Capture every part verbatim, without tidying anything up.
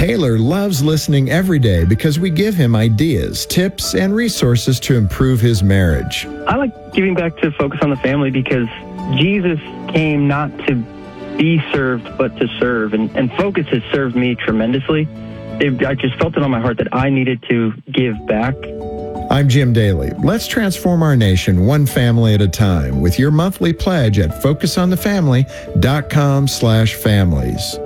Taylor loves listening every day because we give him ideas, tips, and resources to improve his marriage. I like giving back to Focus on the Family because Jesus came not to be served, but to serve. And, and Focus has served me tremendously. It, I just felt it on my heart that I needed to give back. I'm Jim Daly. Let's transform our nation one family at a time with your monthly pledge at focus on the family dot com slash families.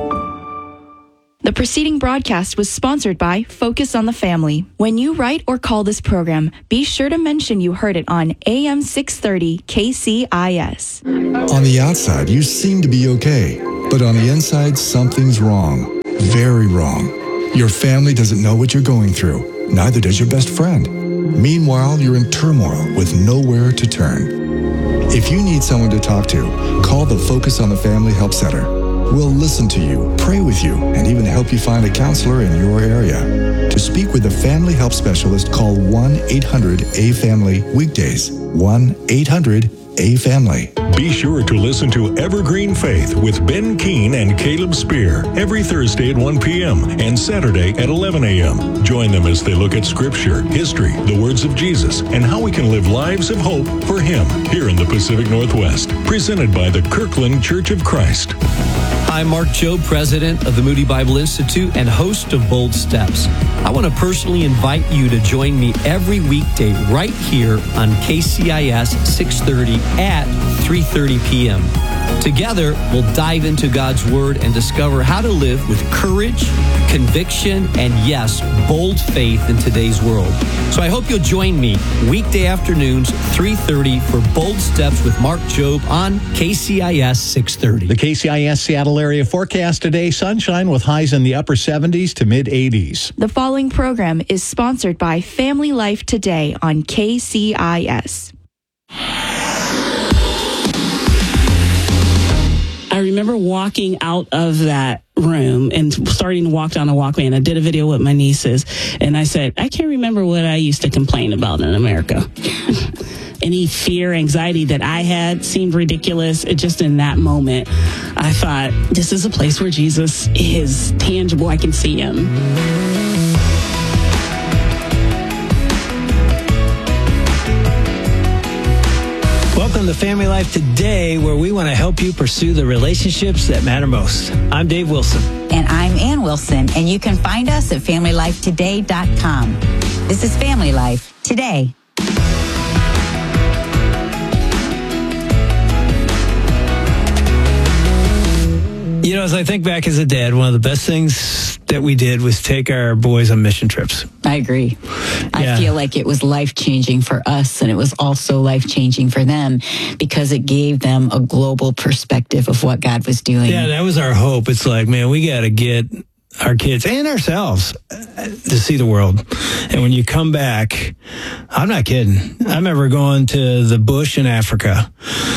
The preceding broadcast was sponsored by Focus on the Family. When you write or call this program, be sure to mention you heard it on A M six thirty K C I S. On the outside, you seem to be okay, but on the inside, something's wrong. Very wrong. Your family doesn't know what you're going through. Neither does your best friend. Meanwhile, you're in turmoil with nowhere to turn. If you need someone to talk to, call the Focus on the Family Help Center. We'll listen to you, pray with you, and even help you find a counselor in your area. To speak with a family help specialist, call one eight hundred A family weekdays. one eight hundred A family. Be sure to listen to Evergreen Faith with Ben Keene and Caleb Spear every Thursday at one p.m. and Saturday at eleven a.m. Join them as they look at Scripture, history, the words of Jesus, and how we can live lives of hope for Him here in the Pacific Northwest. Presented by the Kirkland Church of Christ. I'm Mark Jobe, president of the Moody Bible Institute and host of Bold Steps. I want to personally invite you to join me every weekday right here on K C I S six thirty at three thirty p.m. Together, we'll dive into God's Word and discover how to live with courage, conviction, and yes, bold faith in today's world. So I hope you'll join me weekday afternoons, three thirty for Bold Steps with Mark Jobe on K C I S six thirty. The K C I S Seattle area forecast today, sunshine with highs in the upper seventies to mid eighties. The following program is sponsored by Family Life Today on K C I S. I remember walking out of that room and starting to walk down the walkway, and I did a video with my nieces, and I said, I can't remember what I used to complain about in America. Any fear, anxiety that I had seemed ridiculous. It just in that moment, I thought, this is a place where Jesus is tangible. I can see Him. Welcome to Family Life Today, where we want to help you pursue the relationships that matter most. I'm Dave Wilson. And I'm Ann Wilson, and you can find us at family life today dot com. This is Family Life Today. You know, as I think back as a dad, one of the best things that we did was take our boys on mission trips. I agree. Yeah. I feel like it was life-changing for us, and it was also life-changing for them because it gave them a global perspective of what God was doing. Yeah, that was our hope. It's like, man, we got to get our kids and ourselves to see the world. And when you come back, I'm not kidding. I remember going to the bush in Africa.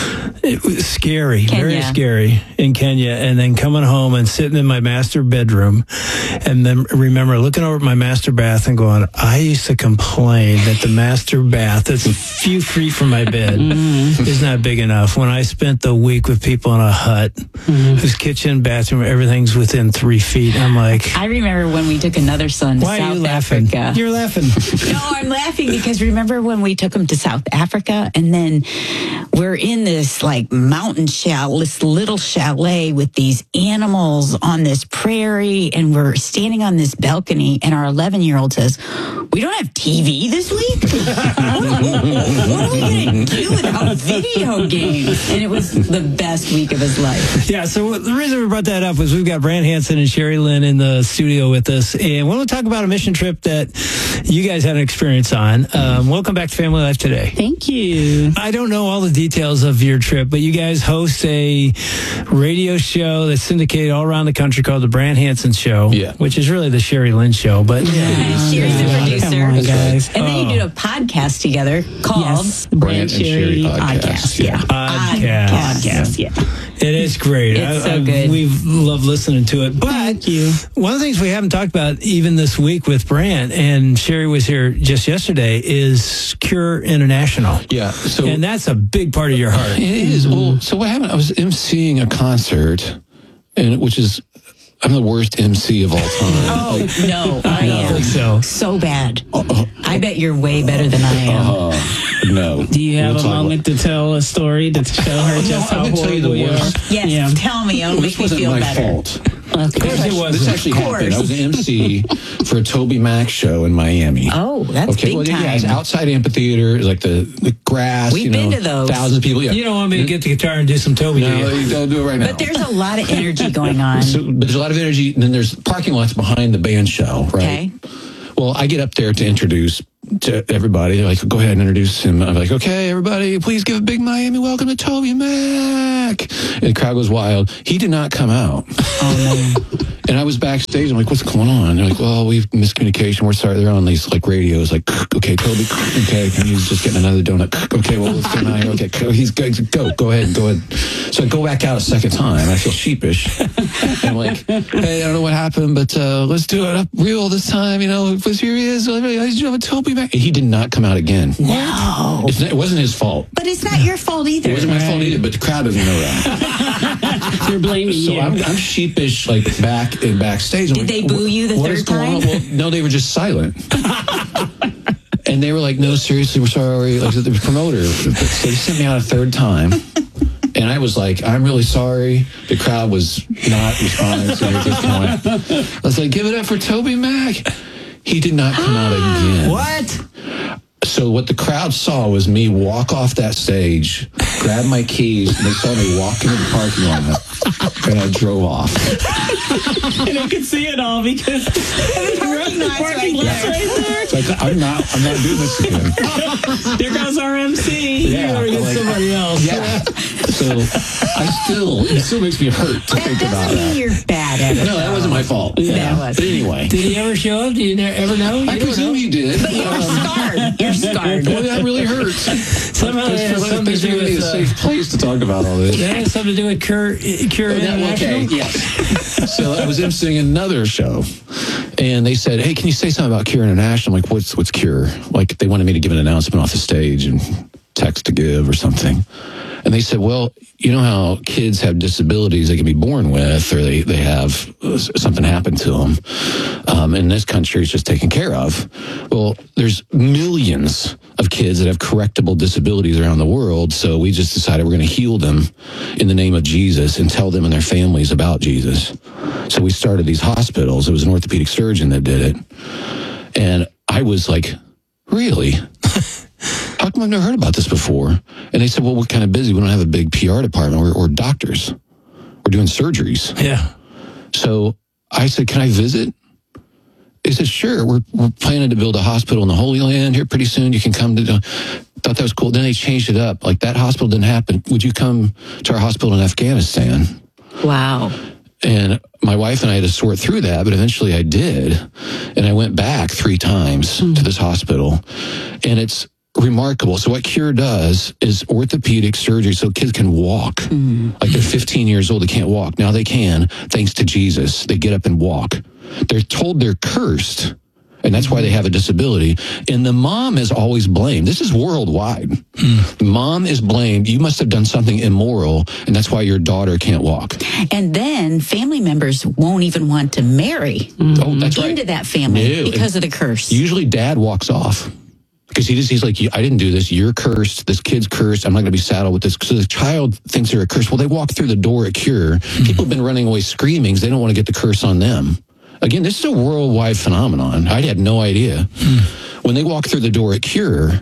It was scary, Kenya. Very scary in Kenya. And then coming home and sitting in my master bedroom. And then remember looking over at my master bath and going, I used to complain that the master bath that's a few feet from my bed mm-hmm. is not big enough. When I spent the week with people in a hut mm-hmm. whose kitchen, bathroom, everything's within three feet. I'm like, I remember when we took another son to why South are you laughing? Africa. You're laughing. No, I'm laughing because remember when we took him to South Africa, and then we're in this like mountain chalet, this little chalet with these animals on this prairie, and we're standing on this balcony, and our eleven-year-old says, we don't have T V this week? what, what are we going to do without video games? And it was the best week of his life. Yeah, so the reason we brought that up was we've got Brant Hansen and Sherry Lynn in the studio with us, and we want to talk about a mission trip that you guys had an experience on. Um, welcome back to Family Life Today. Thank you. I don't know all the details of your trip, but you guys host a radio show that's syndicated all around the country called The Brant Hansen Show, yeah. which is really the Sherry Lynn Show. But yeah, Sherry's the producer. Come on, guys. And then you did a podcast together called yes, Brant and Sherry Podcast. Podcast. Yeah. Podcast. Podcast, yeah. It is great. It's I, so I, good. We've loved listening to it. But Thank you. One of the things we haven't talked about even this week with Brant, and Sherry was here just yesterday, is Cure International. Yeah. So, and that's a big part of your heart. It is. Well, so what happened? I was emceeing a concert, and which is I'm the worst M C of all time. Oh, like, no, I don't am. think so. So bad. uh, uh, I bet you're way better than I am. uh, no. Do you have We'll a talk moment to tell a story to show her just no, how I'm gonna tell you the horrible you are? worst. Yes, Yeah. tell me. It'll Well, make this me wasn't feel my better. fault. Of course it wasn't. This actually Of happened. I course. was an M C for a Toby Mac show in Miami. Oh, that's okay, big well, time. yeah, it's outside amphitheater, it's like the, the grass. We've you know, been to those. Thousands of people. Yeah. You don't want me to get the guitar and do some Toby, do No, you? you don't do it right now. But there's a lot of energy going on. So, but there's a lot of energy. And then there's parking lots behind the band show, right? Okay. Well, I get up there to introduce to everybody. They're like, go ahead and introduce him. I'm like, okay, everybody, please give a big Miami welcome to Toby Mac. And the crowd goes wild. He did not come out. Oh, no. And I was backstage. I'm like, what's going on? They're like, well, we've miscommunication. We're sorry. They're on these like radios. Like, okay, Toby. Okay, he's just getting another donut. Okay, well, what's going on here? Okay, he's go, go, go ahead, go ahead. So I go back out a second time. I feel sheepish. And I'm like, hey, I don't know what happened, but uh, let's do it up real this time. You know, it was here he is. I just have a Toby Mac. And he did not come out again. No. It's not, it wasn't his fault. But it's not your fault either. It wasn't my fault either, but the crowd doesn't know that. They're blaming So you. I'm, I'm sheepish, like back in backstage. I'm Did like, they boo you the what third is going on? time? Well, no, they were just silent. And they were like, no, seriously, we're sorry. Like the promoter, so they sent me out a third time. And I was like, I'm really sorry. The crowd was not responding to me at this point. I was like, give it up for Toby Mac. He did not come out again. What? So what the crowd saw was me walk off that stage, grab my keys, and they saw me walk into the parking lot, and I drove off. And I could see it all because the parking lot's right lot's there. right there. It's like, I'm not, I'm not doing this again. There goes our M C. Yeah, You gotta get like- somebody else. Yeah. So I still, it still makes me hurt to That think about doesn't mean that. you're bad at it. No, that wasn't my fault. That was. But anyway, Did he ever show up? Do you ne- ever know? You I don't presume know. he did. But you're scarred. You're scarred. Well, that really hurts. Somehow it has something to It's do really a with. Uh, safe place to talk about all this. that has something to do with Cure, Cure International. Okay, yes. So I was emceeing another show, and they said, "Hey, can you say something about Cure International?" I'm like, "What's what's Cure?" Like they wanted me to give an announcement off the stage and text to give or something. And they said, "Well, you know how kids have disabilities they can be born with, or they they have uh, something happen to them. Um, in this country, it's just taken care of. Well, there's millions of kids that have correctable disabilities around the world, so we just decided we're going to heal them in the name of Jesus and tell them and their families about Jesus. So we started these hospitals. It was an orthopedic surgeon that did it. And I was like, really? How come I've never heard about this before? And they said, well, we're kind of busy. We don't have a big P R department. We're, we're doctors. We're doing surgeries. Yeah. So I said, can I visit? They said, sure. We're, we're planning to build a hospital in the Holy Land here pretty soon. You can come to the... Thought that was cool. Then they changed it up. Like, that hospital didn't happen. Would you come to our hospital in Afghanistan? Wow. And my wife and I had to sort through that, but eventually I did. And I went back three times mm. to this hospital. And it's remarkable. So what Cure does is orthopedic surgery so kids can walk. Mm. Like they're fifteen years old, they can't walk. Now they can, thanks to Jesus. They get up and walk. They're told they're cursed, and that's why they have a disability. And the mom is always blamed. This is worldwide. Mm. Mom is blamed. You must have done something immoral, and that's why your daughter can't walk. And then family members won't even want to marry mm. oh, that's right. into that family no. because and of the curse. Usually dad walks off. Because he just, he's like, I didn't do this. You're cursed. This kid's cursed. I'm not going to be saddled with this. So the child thinks they're a curse. Well, they walk through the door at Cure. Mm. People have been running away screaming. They don't want to get the curse on them. Again, this is a worldwide phenomenon. I had no idea. Mm. When they walk through the door at Cure,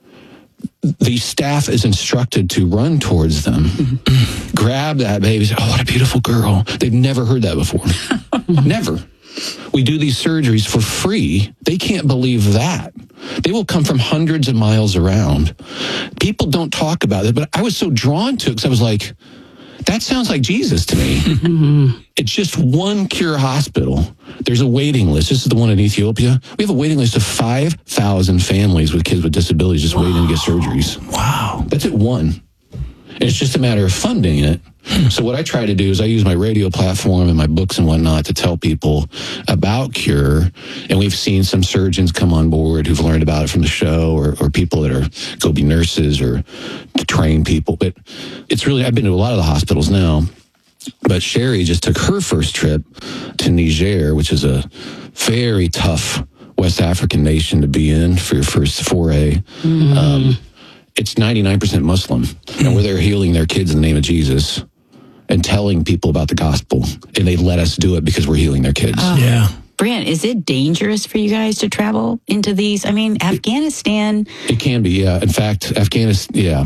the staff is instructed to run towards them, mm-hmm. grab that baby, say, oh, what a beautiful girl. They've never heard that before. Never. We do these surgeries for free. They can't believe that. They will come from hundreds of miles around. People don't talk about it, but I was so drawn to it because I was like, that sounds like Jesus to me. Mm-hmm. It's just one Cure hospital. There's a waiting list. This is the one in Ethiopia. We have a waiting list of five thousand families with kids with disabilities just wow. waiting to get surgeries. Wow. That's at one. And it's just a matter of funding it. So what I try to do is I use my radio platform and my books and whatnot to tell people about Cure. And we've seen some surgeons come on board who've learned about it from the show, or, or people that are go be nurses or train people. But it's really, I've been to a lot of the hospitals now. But Sherry just took her first trip to Niger, which is a very tough West African nation to be in for your first foray. Mm-hmm. Um, it's ninety-nine percent Muslim, mm-hmm. and where they're healing their kids in the name of Jesus and telling people about the gospel. And they let us do it because we're healing their kids. Oh. Yeah. Brent, is it dangerous for you guys to travel into these? I mean, Afghanistan. It can be, yeah. In fact, Afghanistan, yeah.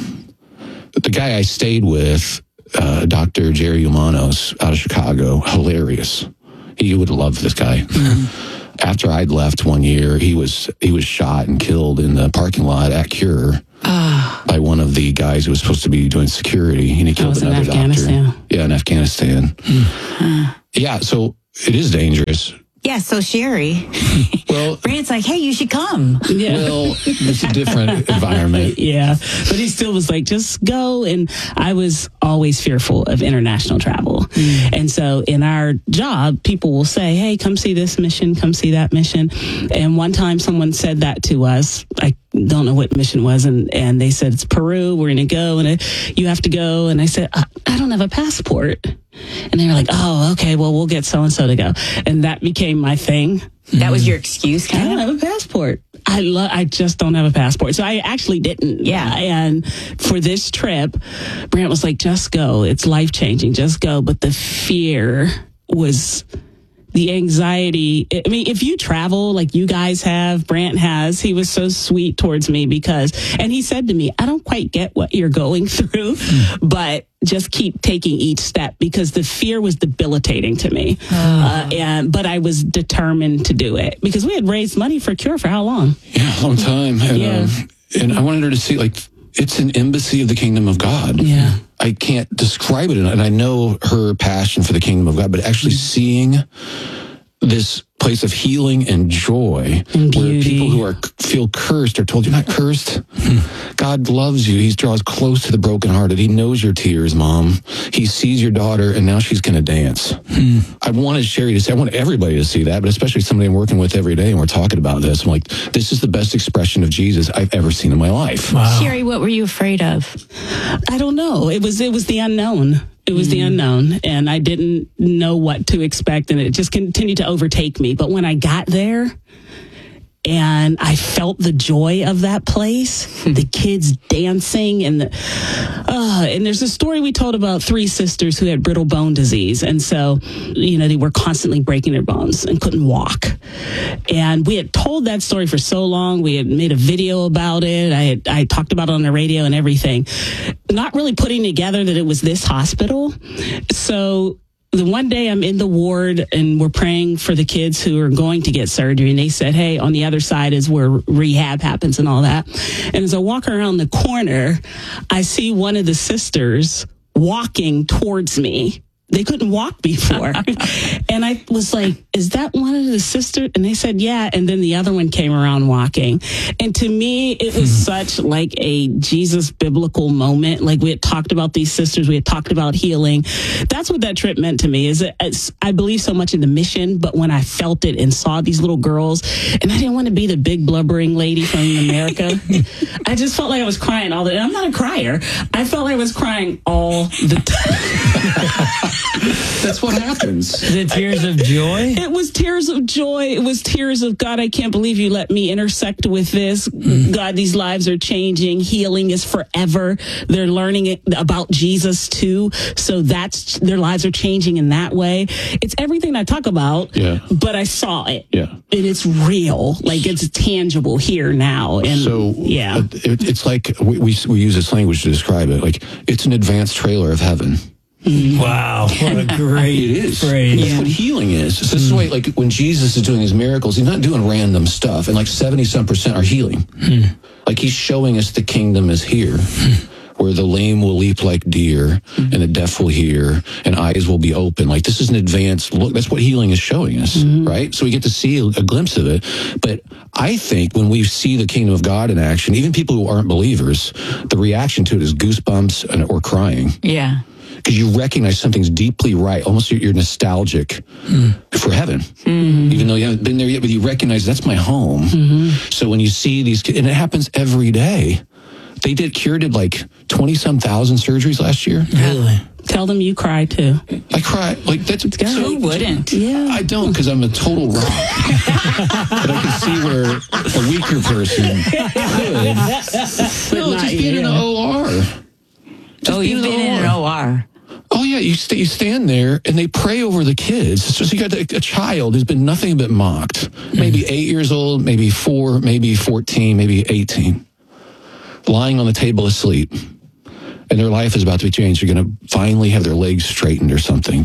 The guy I stayed with, uh, Doctor Jerry Umanos out of Chicago, hilarious. You would love this guy. Mm-hmm. After I'd left one year, he was he was shot and killed in the parking lot at Cure oh. by one of the guys who was supposed to be doing security, and he killed oh, another in Afghanistan. doctor. Yeah, in Afghanistan. Mm. Yeah, so it is dangerous. Yeah, so Sherry, well, Brand's like, hey, you should come. Yeah. Well, it's a different environment. Yeah, but he still was like, just go. And I was always fearful of international travel. Mm. And so in our job, people will say, hey, come see this mission, come see that mission. And one time someone said that to us. I don't know what mission was. And, and they said, it's Peru, we're going to go. And I, you have to go. And I said, I, I don't have a passport. And they were like, oh, okay, well, we'll get so-and-so to go. And that became my thing. That was your excuse, kind I of? don't have a passport. I lo- I just don't have a passport. So I actually didn't. Yeah. And for this trip, Brant was like, just go. It's life-changing. Just go. But the fear was... the anxiety. I mean, if you travel like you guys have, Brant has, he was so sweet towards me because, and he said to me, I don't quite get what you're going through, but just keep taking each step because the fear was debilitating to me. Oh. Uh, and, but I was determined to do it because we had raised money for Cure for how long? Yeah, a long time. And, yeah. um, and I wanted her to see, like, it's an embassy of the kingdom of God. Yeah. I can't describe it, and I know her passion for the kingdom of God, but actually seeing this place of healing and joy and where people who are feel cursed are told you're not cursed. God loves you. He draws close to the brokenhearted. He knows your tears, Mom. He sees your daughter, and now she's going to dance. Hmm. I wanted Sherry to say, I want everybody to see that, but especially somebody I'm working with every day, and we're talking about this. I'm like, this is the best expression of Jesus I've ever seen in my life. Wow. Sherry, what were you afraid of? I don't know. It was it was the unknown. It was mm. the unknown, and I didn't know what to expect, and it just continued to overtake me. But when I got there, and I felt the joy of that place, the kids dancing, and the, uh, and there's a story we told about three sisters who had brittle bone disease, and so, you know, they were constantly breaking their bones and couldn't walk. And we had told that story for so long. We had made a video about it. I had I talked about it on the radio and everything, not really putting together that it was this hospital. So the one day I'm in the ward and we're praying for the kids who are going to get surgery. And they said, hey, on the other side is where rehab happens and all that. And as I walk around the corner, I see one of the sisters walking towards me. They couldn't walk before. And I was like, is that one of the sisters? And they said, yeah. And then the other one came around walking. And to me, it was such like a Jesus biblical moment. Like we had talked about these sisters. We had talked about healing. That's what that trip meant to me is that I believe so much in the mission. But when I felt it and saw these little girls, and I didn't want to be the big blubbering lady from America, I just felt like I was crying all the time. I'm not a crier. I felt like I was crying all the time. That's what happens. The tears of joy? It was tears of joy. It was tears of, God, I can't believe you let me intersect with this. Mm. God, these lives are changing. Healing is forever. They're learning it about Jesus too. So that's, their lives are changing in that way. It's everything I talk about, yeah. but I saw it. Yeah. And it's real. Like it's tangible here now. And so, yeah. It, it's like, we, we, we use this language to describe it. Like it's an advanced trailer of heaven. Wow, what a great it is. phrase. That's what healing is. So this is why, like, when Jesus is doing his miracles, he's not doing random stuff, and like seventy-some percent are healing. Mm. Like, he's showing us the kingdom is here, mm. where the lame will leap like deer, mm. and the deaf will hear, and eyes will be open. Like, this is an advanced look. That's what healing is showing us, mm. right? So we get to see a, a glimpse of it. But I think when we see the kingdom of God in action, even people who aren't believers, the reaction to it is goosebumps and, or crying. Yeah. Because you recognize something's deeply right. Almost you're, you're nostalgic mm. for heaven. Mm-hmm. Even though you haven't been there yet, but you recognize that's my home. Mm-hmm. So when you see these kids, and it happens every day. They did, Cure did like twenty-some thousand surgeries last year. Really? Tell them you cry too. I cry. Like, that's Who so, wouldn't? Yeah. I don't, because I'm a total rock. But I can see where a weaker person could. No, not just being you. in the O R. Just Oh, being you've in been the in an O R. Oh, yeah. You, st- you stand there and they pray over the kids. So you got a, a child who's been nothing but mocked. Maybe eight years old, maybe four, maybe fourteen, maybe eighteen. Lying on the table asleep. And their life is about to be changed. They're going to finally have their legs straightened or something.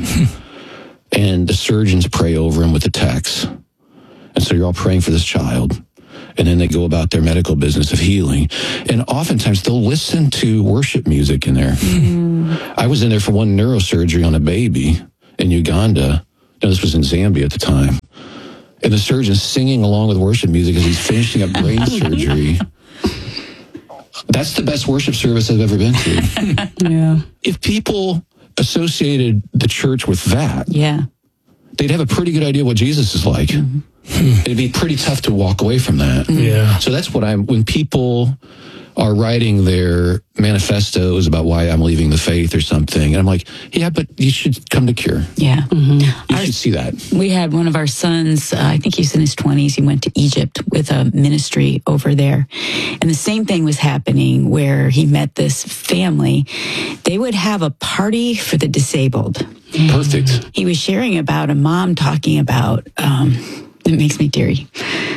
And the surgeons pray over them with the text. And so you're all praying for this child. And then they go about their medical business of healing. And oftentimes they'll listen to worship music in there. Mm. I was in there for one neurosurgery on a baby in Uganda. No, this was in Zambia at the time. And the surgeon's singing along with worship music as he's finishing up brain surgery. That's the best worship service I've ever been to. Yeah. If people associated the church with that, Yeah. they'd have a pretty good idea what Jesus is like. Mm-hmm. It'd be pretty tough to walk away from that. Yeah. So that's what I'm, when people are writing their manifestos about why I'm leaving the faith or something, and I'm like, yeah, but you should come to Cure. Yeah. Mm-hmm. You Our, should see that. We had one of our sons, uh, I think he's in his twenties. He went to Egypt with a ministry over there. And the same thing was happening where he met this family. They would have a party for the disabled. Perfect. He was sharing about a mom talking about, um, it makes me teary.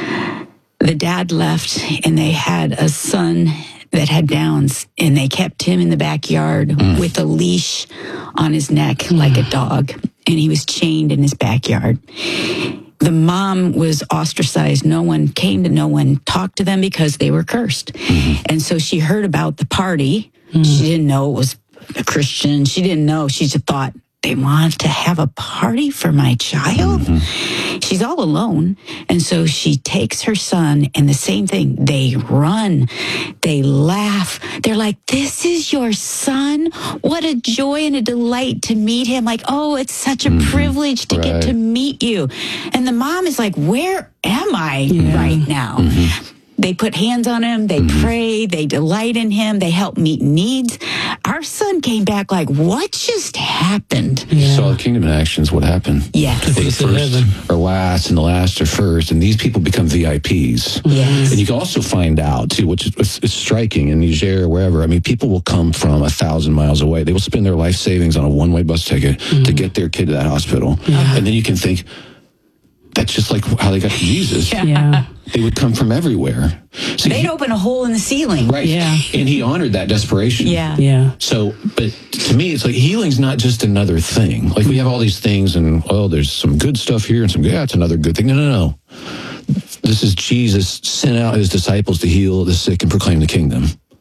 The dad left and they had a son that had Downs, and they kept him in the backyard mm. with a leash on his neck mm. like a dog, and he was chained in his backyard. The mom was ostracized. No one came to no one talked to them because they were cursed. Mm-hmm. And so she heard about the party. Mm. She didn't know it was a Christian. She didn't know. She just thought, they want to have a party for my child? Mm-hmm. She's all alone. And so she takes her son, and the same thing. They run. They laugh. They're like, this is your son? What a joy and a delight to meet him. Like, oh, it's such a mm-hmm. privilege to right. get to meet you. And the mom is like, where am I yeah. right now? Mm-hmm. They put hands on him. They mm-hmm. pray. They delight in him. They help meet needs. Our son came back like, what just happened? Yeah. So the Kingdom in Action is what happened. Yeah. The first or last and the last are first. And these people become V I Ps. Yes. And you can also find out, too, which is it's striking in Niger or wherever. I mean, people will come from a thousand miles away. They will spend their life savings on a one-way bus ticket mm-hmm. to get their kid to that hospital. Yeah. And then you can think, that's just like how they got to Jesus. Yeah. yeah. They would come from everywhere. So They'd he, open a hole in the ceiling. Right. Yeah. And he honored that desperation. Yeah. Yeah. So, but to me, it's like healing's not just another thing. Like we have all these things and, oh, there's some good stuff here and some, yeah, it's another good thing. No, no, no. This is Jesus sent out his disciples to heal the sick and proclaim the kingdom.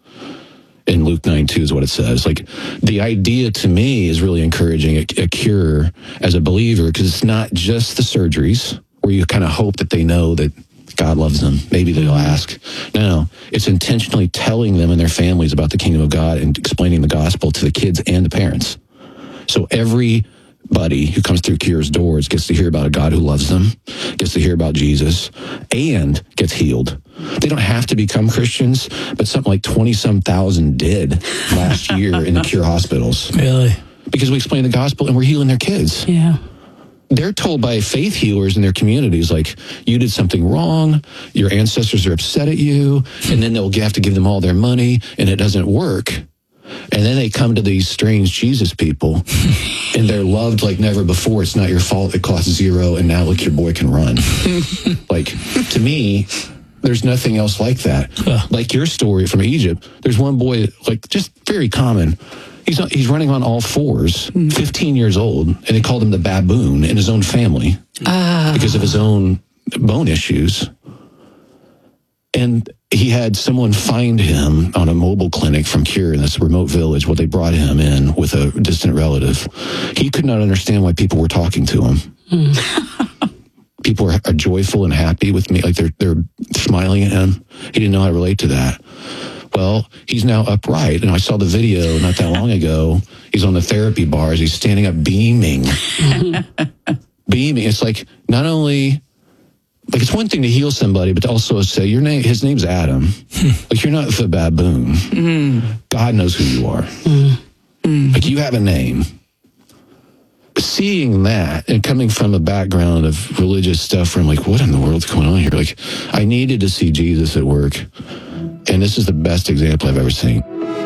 In Luke nine two is what it says. Like the idea to me is really encouraging a, a cure as a believer, because it's not just the surgeries where you kind of hope that they know that God loves them. Maybe they'll ask. No, it's intentionally telling them and their families about the kingdom of God and explaining the gospel to the kids and the parents. So everybody who comes through Cure's doors gets to hear about a God who loves them, gets to hear about Jesus, and gets healed. They don't have to become Christians, but something like twenty-some thousand did last year in the Cure hospitals. Really? Because we explain the gospel and we're healing their kids. Yeah. They're told by faith healers in their communities, like, you did something wrong, your ancestors are upset at you, and then they'll have to give them all their money, and it doesn't work. And then they come to these strange Jesus people, and they're loved like never before. It's not your fault. It costs zero, and now, look, your boy can run. Like, to me, there's nothing else like that. Like your story from Egypt, there's one boy, like, just very common. He's not, he's running on all fours, fifteen years old, and they called him the baboon in his own family uh. because of his own bone issues. And he had someone find him on a mobile clinic from Cure in this remote village where they brought him in with a distant relative. He could not understand why people were talking to him. Mm. People are, are joyful and happy with me, like they're they're smiling at him. He didn't know how to relate to that. Well, he's now upright, and I saw the video not that long ago. He's on the therapy bars. He's standing up beaming. Beaming. It's like, not only, like, it's one thing to heal somebody, but to also say, your name, his name's Adam. Like, you're not the baboon. Mm. God knows who you are. Mm. Mm-hmm. Like, you have a name. Seeing that and coming from a background of religious stuff where I'm like, what in the world's going on here? Like, I needed to see Jesus at work. And this is the best example I've ever seen.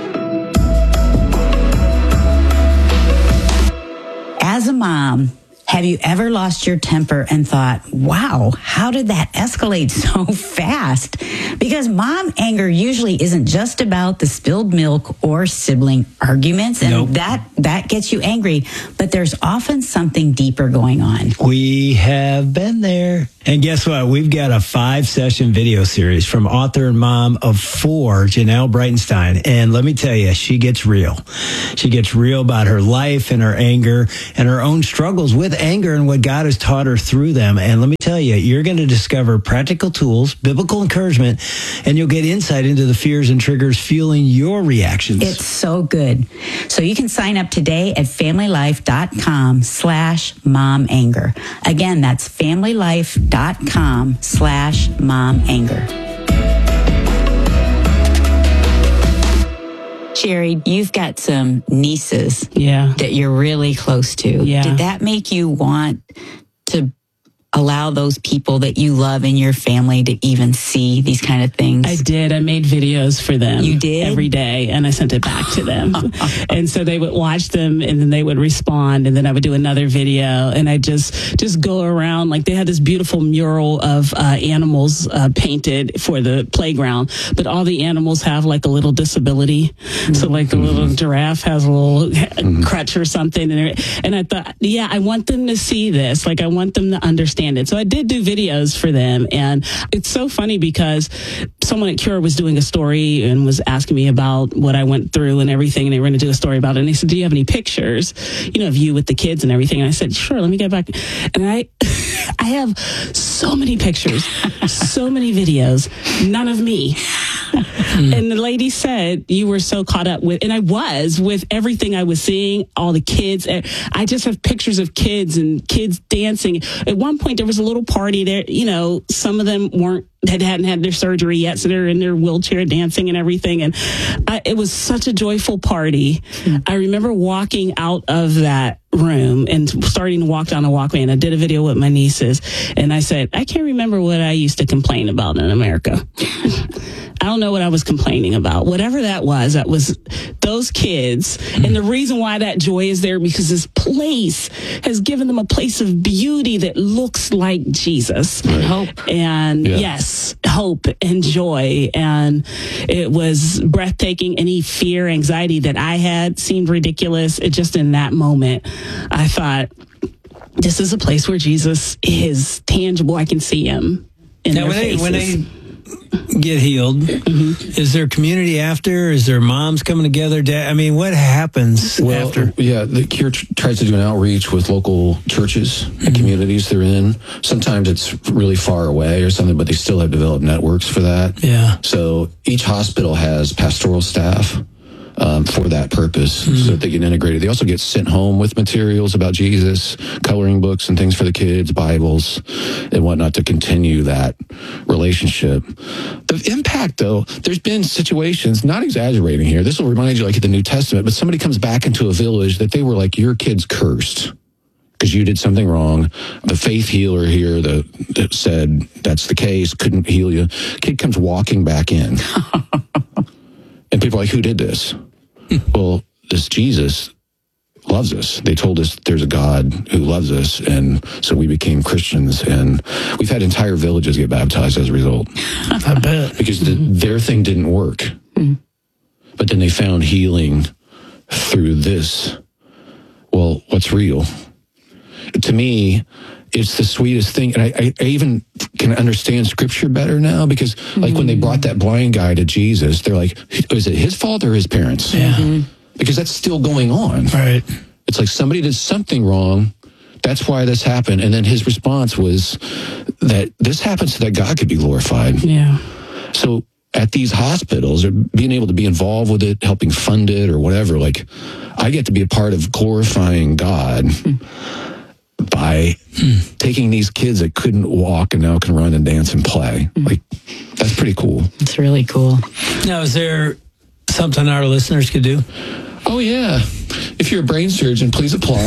As a mom, have you ever lost your temper and thought, wow, how did that escalate so fast? Because mom anger usually isn't just about the spilled milk or sibling arguments, and Nope. that, that gets you angry, but there's often something deeper going on. We have been there. And guess what? We've got a five-session video series from author and mom of four, Janelle Breitenstein. And let me tell you, she gets real. She gets real about her life and her anger and her own struggles with anger and what God has taught her through them. And let me tell you, you're going to discover practical tools, biblical encouragement, and you'll get insight into the fears and triggers fueling your reactions. It's so good. So you can sign up today at familylife.com slash mom anger. Again, that's familylife.com slash mom anger. Sherry, you've got some nieces Yeah. that you're really close to. Yeah. Did that make you want to allow those people that you love in your family to even see these kind of things? I did. I made videos for them. You did? Every day, and I sent it back to them. And so they would watch them, and then they would respond, and then I would do another video, and I just just go around. Like, they had this beautiful mural of uh, animals uh, painted for the playground, but all the animals have like a little disability. Mm-hmm. So like the little giraffe has a little mm-hmm. crutch or something, and, and I thought, yeah, I want them to see this. Like, I want them to understand it. So I did do videos for them. And it's so funny because someone at Cure was doing a story and was asking me about what I went through and everything. And they were going to do a story about it. And they said, do you have any pictures, you know, of you with the kids and everything? And I said, sure, let me get back. And I, I have so many pictures, so many videos, none of me. And the lady said, you were so caught up with, and I was, with everything I was seeing, all the kids. I just have pictures of kids and kids dancing. At one point, there was a little party there. You know, some of them weren't, had, hadn't had their surgery yet, so they're in their wheelchair dancing and everything. And I, it was such a joyful party. Mm. I remember walking out of that room and starting to walk down the walkway, and I did a video with my nieces, and I said, I can't remember what I used to complain about in America. I don't know what I was complaining about. Whatever that was, that was those kids. Mm. And the reason why that joy is there, because this place has given them a place of beauty that looks like Jesus. Right. Hope. And yeah. yes, hope and joy. And it was breathtaking. Any fear, anxiety that I had seemed ridiculous. It just, in that moment, I thought, this is a place where Jesus is tangible. I can see him in now, their when they, faces. when they get healed, mm-hmm. is there community after? Is there moms coming together? Dad? I mean, what happens well, after? Yeah, the Cure tr- tries to do an outreach with local churches and mm-hmm. communities they're in. Sometimes it's really far away or something, but they still have developed networks for that. Yeah. So each hospital has pastoral staff Um, for that purpose, mm-hmm. so that they get integrated. They also get sent home with materials about Jesus, coloring books and things for the kids, Bibles and whatnot, to continue that relationship. The impact, though, there's been situations, not exaggerating here, this will remind you like in the New Testament, but somebody comes back into a village that they were like, your kid's cursed because you did something wrong. The faith healer here the, that said that's the case, couldn't heal you. Kid comes walking back in. And people are like, who did this? Well, this Jesus loves us. They told us there's a God who loves us, and so we became Christians, and we've had entire villages get baptized as a result. I bet. Because the, their thing didn't work. Mm-hmm. But then they found healing through this. Well, what's real? To me, it's the sweetest thing. And I, I, I even can understand scripture better now, because like mm-hmm. when they brought that blind guy to Jesus, they're like, is it his fault or his parents? Yeah. Mm-hmm. Because that's still going on. Right. It's like somebody did something wrong. That's why this happened. And then his response was that this happens so that God could be glorified. Yeah. So at these hospitals, or being able to be involved with it, helping fund it or whatever, like I get to be a part of glorifying God mm-hmm. by mm. taking these kids that couldn't walk and now can run and dance and play. Mm. Like, that's pretty cool. It's really cool. Now, is there something our listeners could do? Oh, yeah. If you're a brain surgeon, please apply.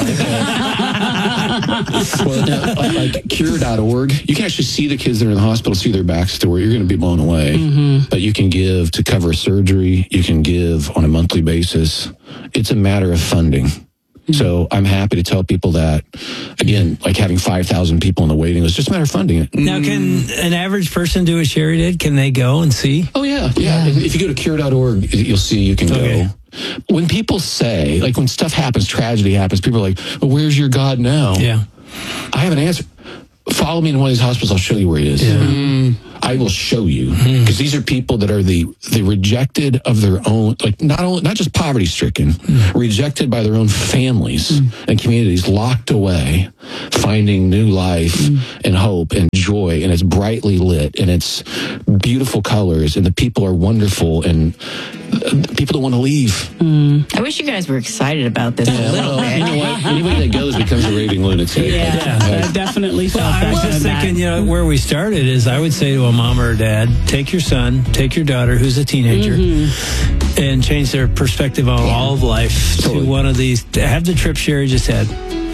Well, no, like cure dot org, you can actually see the kids that are in the hospital, see their backstory. You're going to be blown away. Mm-hmm. But you can give to cover surgery. You can give on a monthly basis. It's a matter of funding. Mm-hmm. So I'm happy to tell people that, again, like having five thousand people in the waiting list, just a matter of funding it. Now, can an average person do what Sherry did? Can they go and see? Oh, yeah. Yeah. yeah. If you go to cure dot org, you'll see you can okay. go. When people say, like when stuff happens, tragedy happens, people are like, well, where's your God now? Yeah. I have an answer. Follow me in one of these hospitals. I'll show you where he is. Yeah. Mm. I will show you. Because mm. these are people that are the, the rejected of their own, like not only, not just poverty stricken, mm. rejected by their own families mm. and communities, locked away, finding new life mm. and hope and joy. And it's brightly lit and it's beautiful colors and the people are wonderful and people don't want to leave. Mm. I wish you guys were excited about this yeah, a little well, bit. You know what? Anybody that goes becomes a raving lunatic. Yeah, yeah. I definitely felt well, that. I was just thinking, you know, where we started is I would say to a mom or a dad, take your son, take your daughter who's a teenager, mm-hmm. and change their perspective on yeah. all of life totally. to one of these. Have the trip Sherry just had.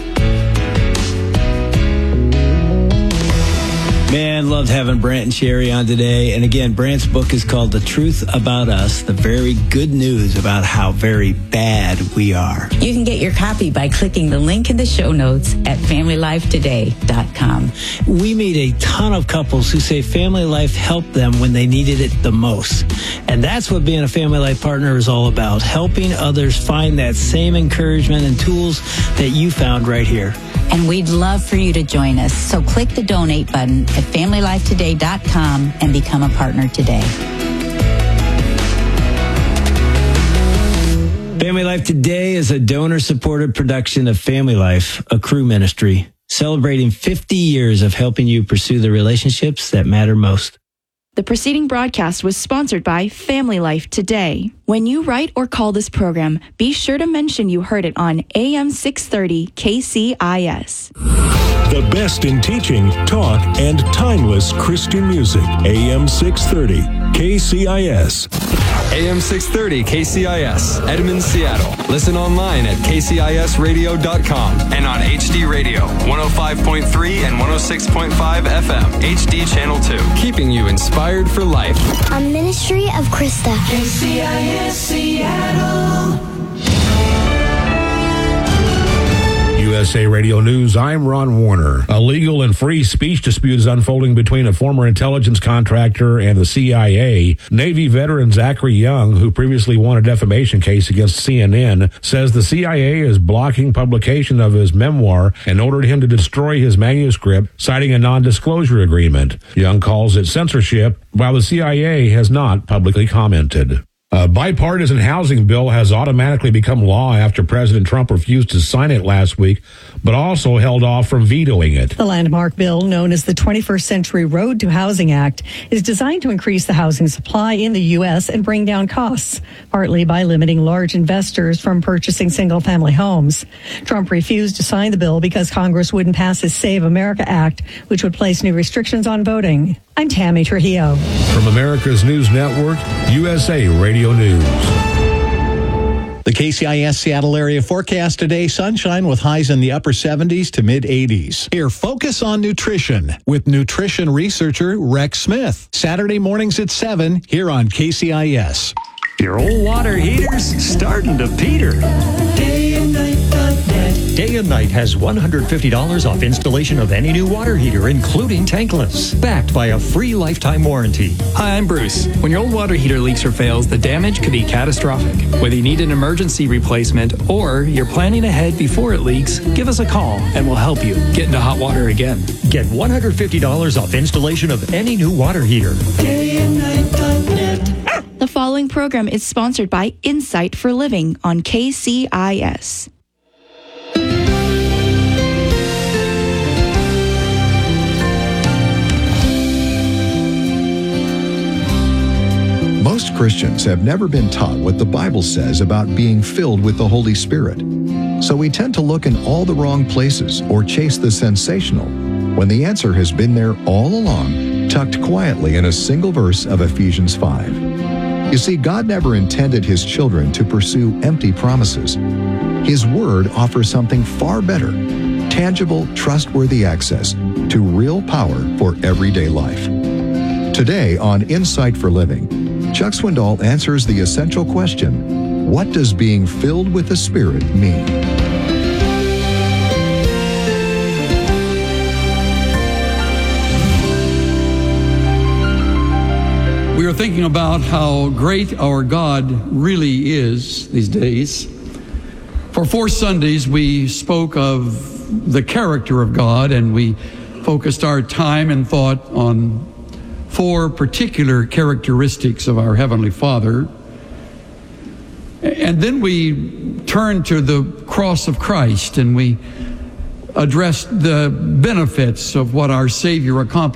Man, loved having Brant and Sherry on today. And again, Brant's book is called The Truth About Us, the very good news about how very bad we are. You can get your copy by clicking the link in the show notes at family life today dot com. We meet a ton of couples who say Family Life helped them when they needed it the most. And that's what being a Family Life partner is all about, helping others find that same encouragement and tools that you found right here. And we'd love for you to join us. So click the donate button at family life today dot com and become a partner today. Family Life Today is a donor-supported production of Family Life, a Cru ministry, celebrating fifty years of helping you pursue the relationships that matter most. The preceding broadcast was sponsored by Family Life Today. When you write or call this program, be sure to mention you heard it on A M six thirty K C I S. The best in teaching, talk, and timeless Christian music. A M six thirty K C I S. A M six thirty K C I S, Edmond, Seattle. Listen online at K C I S radio dot com and on H D Radio, one oh five point three and one oh six point five F M, H D Channel two. Keeping you inspired for life. A ministry of Krista. K C I S Seattle. U S A Radio News, I'm Ron Warner. A legal and free speech dispute is unfolding between a former intelligence contractor and the C I A. Navy veteran Zachary Young, who previously won a defamation case against C N N, says the C I A is blocking publication of his memoir and ordered him to destroy his manuscript, citing a non-disclosure agreement. Young calls it censorship, while the C I A has not publicly commented. A bipartisan housing bill has automatically become law after President Trump refused to sign it last week, but also held off from vetoing it. The landmark bill, known as the twenty-first Century Road to Housing Act, is designed to increase the housing supply in the U S and bring down costs, partly by limiting large investors from purchasing single-family homes. Trump refused to sign the bill because Congress wouldn't pass his Save America Act, which would place new restrictions on voting. I'm Tammy Trujillo. From America's News Network, U S A Radio News. The K C I S Seattle area forecast today, sunshine with highs in the upper seventies to mid eighties. Here, Focus on Nutrition with nutrition researcher Rex Smith. Saturday mornings at seven here on K C I S. Your old water heater's starting to peter. Day and night dot net. Day and Night has one hundred fifty dollars off installation of any new water heater, including tankless, backed by a free lifetime warranty. Hi, I'm Bruce. When your old water heater leaks or fails, the damage could be catastrophic. Whether you need an emergency replacement or you're planning ahead before it leaks, give us a call and we'll help you get into hot water again. Get one hundred fifty dollars off installation of any new water heater. Day and night dot net. The following program is sponsored by Insight for Living on K C I S. Most Christians have never been taught what the Bible says about being filled with the Holy Spirit. So we tend to look in all the wrong places or chase the sensational, when the answer has been there all along, tucked quietly in a single verse of Ephesians five. You see, God never intended His children to pursue empty promises. His Word offers something far better, tangible, trustworthy access to real power for everyday life. Today on Insight for Living, Chuck Swindoll answers the essential question, what does being filled with the Spirit mean? We are thinking about how great our God really is these days. For four Sundays, we spoke of the character of God, and we focused our time and thought on four particular characteristics of our Heavenly Father. And then we turned to the cross of Christ, and we addressed the benefits of what our Savior accomplished.